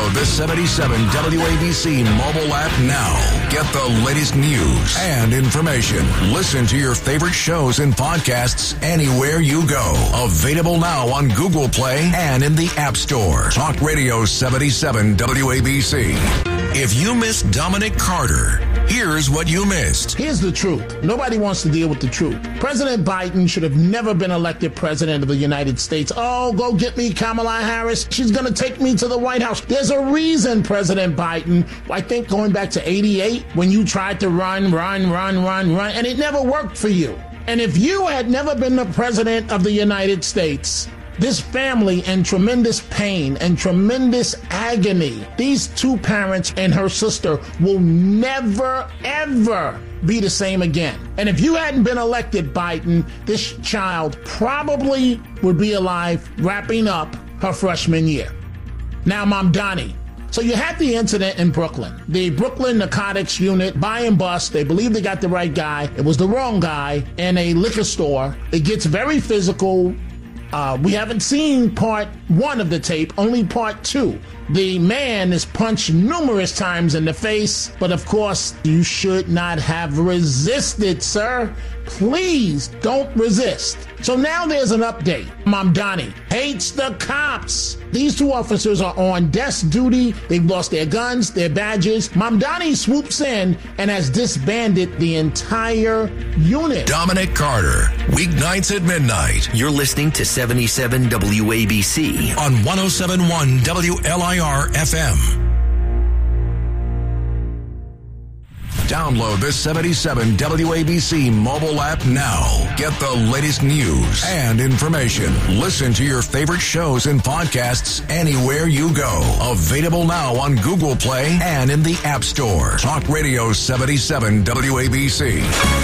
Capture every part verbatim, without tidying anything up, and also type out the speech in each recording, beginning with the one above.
Download the seventy-seven W A B C mobile app now. Get the latest news and information. Listen to your favorite shows and podcasts anywhere you go. Available now on Google Play and in the App Store. Talk Radio seventy-seven W A B C. If you missed Dominic Carter, here's what you missed. Here's the truth. Nobody wants to deal with the truth. President Biden should have never been elected president of the United States. Oh, go get me Kamala Harris. She's going to take me to the White House. There's a reason, President Biden. I think going back to eighty-eight, when you tried to run, run, run, run, run, and it never worked for you. And if you had never been the president of the United States, this family in tremendous pain and tremendous agony, these two parents and her sister will never, ever be the same again. And if you hadn't been elected, Biden, this child probably would be alive wrapping up her freshman year. Now, Mamdani. So you had the incident in Brooklyn. The Brooklyn Narcotics Unit, buy and bust. They believe they got the right guy. It was the wrong guy in a liquor store. It gets very physical. Uh, we haven't seen part one of the tape, only part two. The man is punched numerous times in the face, but of course, you should not have resisted, sir. Please don't resist. So now there's an update. Mamdani hates the cops. These two officers are on desk duty. They've lost their guns, their badges. Mamdani swoops in and has disbanded the entire unit. Dominic Carter, weeknights at midnight. You're listening to seventy-seven W A B C on one oh seven point one W L I R F M. Download the seventy-seven W A B C mobile app now. Get the latest news and information. Listen to your favorite shows and podcasts anywhere you go. Available now on Google Play and in the App Store. Talk Radio seventy-seven W A B C.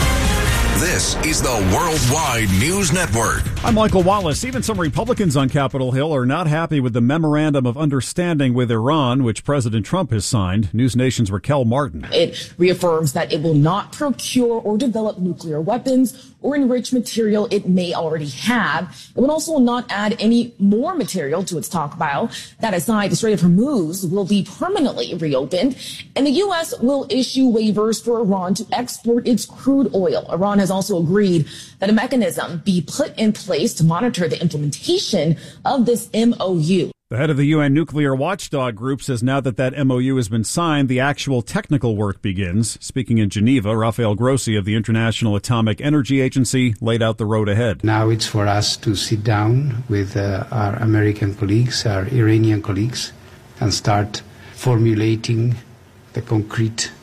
This is the Worldwide News Network. I'm Michael Wallace. Even some Republicans on Capitol Hill are not happy with the Memorandum of Understanding with Iran, which President Trump has signed. News Nation's Raquel Martin. It reaffirms that it will not procure or develop nuclear weapons or enrich material it may already have. It will also not add any more material to its stockpile. That aside, the Strait of Hormuz will be permanently reopened, and the U S will issue waivers for Iran to export its crude oil. Iran has also agreed that a mechanism be put in place to monitor the implementation of this M O U. The head of the U N Nuclear Watchdog Group says now that that M O U has been signed, the actual technical work begins. Speaking in Geneva, Rafael Grossi of the International Atomic Energy Agency laid out the road ahead. Now it's for us to sit down with uh, our American colleagues, our Iranian colleagues, and start formulating the concrete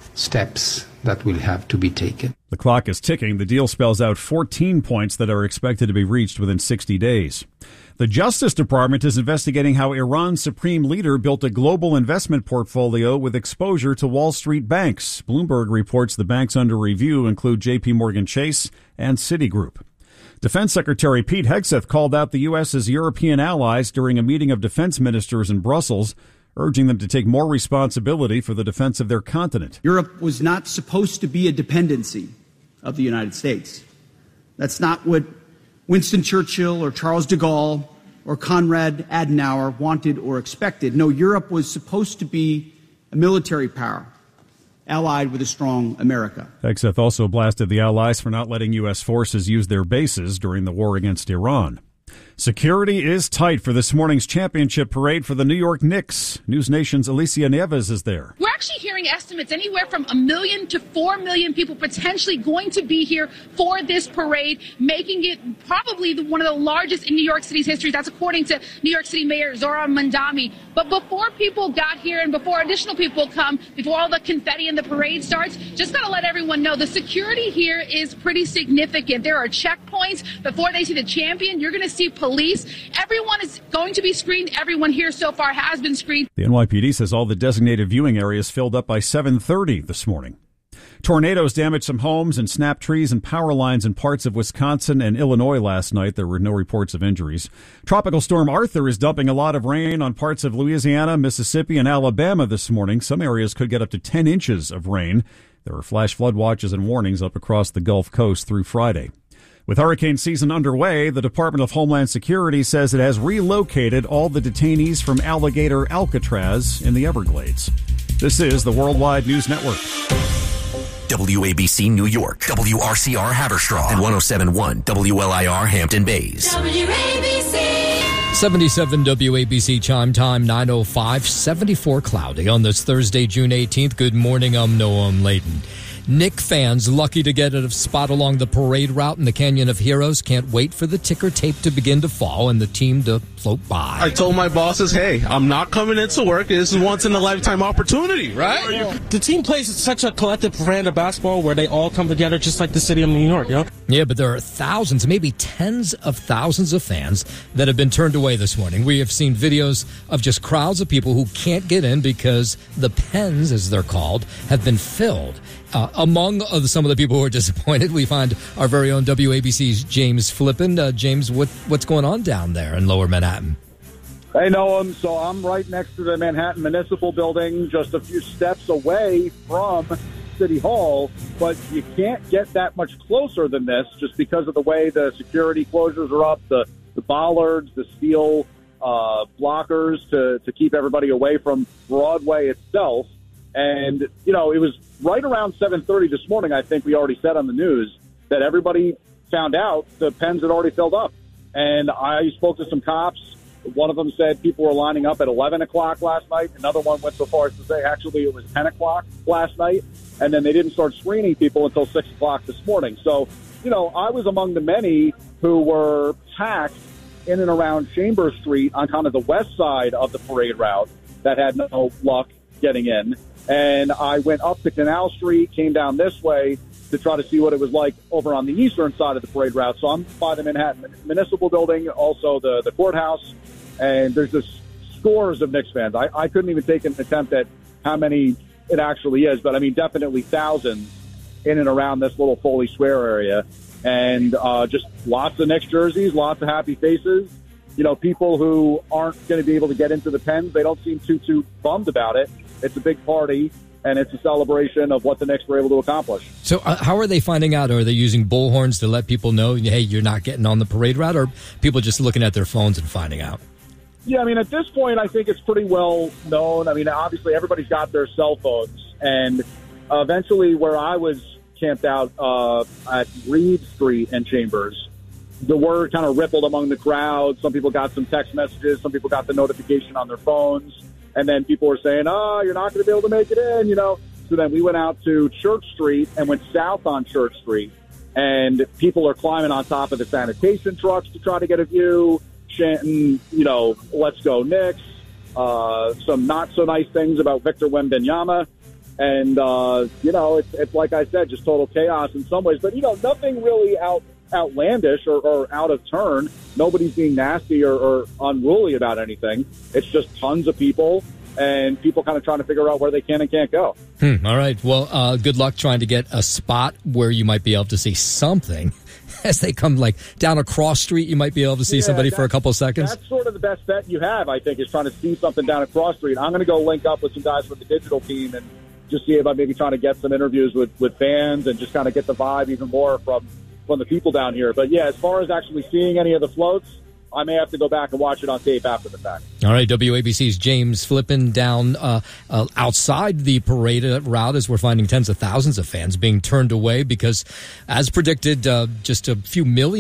steps that will have to be taken. The clock is ticking. The deal spells out fourteen points that are expected to be reached within sixty days. The Justice Department is investigating how Iran's supreme leader built a global investment portfolio with exposure to Wall Street banks. Bloomberg reports the banks under review include J P Morgan Chase and Citigroup. Defense Secretary Pete Hegseth called out the U S's European allies during a meeting of defense ministers in Brussels, urging them to take more responsibility for the defense of their continent. Europe was not supposed to be a dependency of the United States. That's not what Winston Churchill or Charles de Gaulle or Konrad Adenauer wanted or expected. No, Europe was supposed to be a military power allied with a strong America. Hegseth also blasted the allies for not letting U S forces use their bases during the war against Iran. Security is tight for this morning's championship parade for the New York Knicks. News Nation's Alicia Nieves is there. We're actually hearing estimates anywhere from a million to four million people potentially going to be here for this parade, making it probably the, one of the largest in New York City's history. That's according to New York City Mayor Zohran Mamdani. But before people got here and before additional people come, before all the confetti and the parade starts, just got to let everyone know the security here is pretty significant. There are checkpoints before they see the champion. You're going to see police. Everyone is going to be screened. Everyone here so far has been screened. The N Y P D says all the designated viewing areas filled up by seven thirty this morning. Tornadoes damaged some homes and snapped trees and power lines in parts of Wisconsin and Illinois last night. There were no reports of injuries. Tropical storm Arthur is dumping a lot of rain on parts of Louisiana, Mississippi, and Alabama this morning. Some areas could get up to ten inches of rain. There are flash flood watches and warnings up across the Gulf Coast through Friday. With hurricane season underway, the Department of Homeland Security says it has relocated all the detainees from Alligator Alcatraz in the Everglades. This is the Worldwide News Network. W A B C New York, W R C R Haverstraw, and one oh seven point one W L I R Hampton Bays. W A B C. seventy-seven W A B C chime time, nine oh five, seventy-four cloudy on this Thursday, June eighteenth. Good morning, I'm Noam Layton. Knick fans lucky to get a spot along the parade route in the Canyon of Heroes can't wait for the ticker tape to begin to fall and the team to float by. I told my bosses, hey, I'm not coming into work. This is once in a lifetime opportunity, right? Yeah. The team plays such a collective brand of basketball where they all come together just like the city of New York, you know? Yeah, but there are thousands, maybe tens of thousands of fans that have been turned away this morning. We have seen videos of just crowds of people who can't get in because the pens, as they're called, have been filled. Uh, among uh, some of the people who are disappointed, we find our very own W A B C's James Flippin. Uh, James, what, what's going on down there in Lower Manhattan? Hey, Noam. So I'm right next to the Manhattan Municipal Building, just a few steps away from City Hall, but you can't get that much closer than this just because of the way the security closures are up, the, the bollards, the steel uh, blockers to, to keep everybody away from Broadway itself. And, you know, it was right around seven thirty this morning, I think we already said on the news, that everybody found out the pens had already filled up. And I spoke to some cops. One of them said people were lining up at eleven o'clock last night. Another one went so far as to say actually it was ten o'clock last night. And then they didn't start screening people until six o'clock this morning. So, you know, I was among the many who were packed in and around Chambers Street on kind of the west side of the parade route that had no luck getting in. And I went up to Canal Street, came down this way to try to see what it was like over on the eastern side of the parade route. So I'm by the Manhattan Municipal Building, also the, the courthouse, and there's just scores of Knicks fans. I, I couldn't even take an attempt at how many it actually is, but I mean definitely thousands in and around this little Foley Square area. And uh, just lots of Knicks jerseys, lots of happy faces. You know, people who aren't going to be able to get into the pens, they don't seem too, too bummed about it. It's a big party, and it's a celebration of what the Knicks were able to accomplish. So uh, how are they finding out? Are they using bullhorns to let people know, hey, you're not getting on the parade route, or people just looking at their phones and finding out? Yeah, I mean, at this point, I think it's pretty well known. I mean, obviously, everybody's got their cell phones, and uh, eventually where I was camped out uh, at Reed Street and Chambers, the word kind of rippled among the crowd. Some people got some text messages. Some people got the notification on their phones. And then people were saying, oh, you're not going to be able to make it in, you know. So then we went out to Church Street and went south on Church Street. And people are climbing on top of the sanitation trucks to try to get a view, chanting, you know, let's go Knicks. Uh, some not so nice things about Victor Wembanyama. And, uh, you know, it's, it's like I said, just total chaos in some ways. But, you know, nothing really out outlandish or, or out of turn. Nobody's being nasty or, or unruly about anything. It's just tons of people and people kind of trying to figure out where they can and can't go. Hmm, all right. Well, uh, good luck trying to get a spot where you might be able to see something. As they come like down a cross street, you might be able to see yeah, somebody for a couple of seconds. That's sort of the best bet you have, I think, is trying to see something down a cross street. I'm going to go link up with some guys from the digital team and just see about maybe trying to get some interviews with, with fans and just kind of get the vibe even more from from the people down here. But yeah, as far as actually seeing any of the floats, I may have to go back and watch it on tape after the fact. All right, W A B C's James Flippin down uh, uh, outside the parade route as we're finding tens of thousands of fans being turned away because, as predicted, uh, just a few million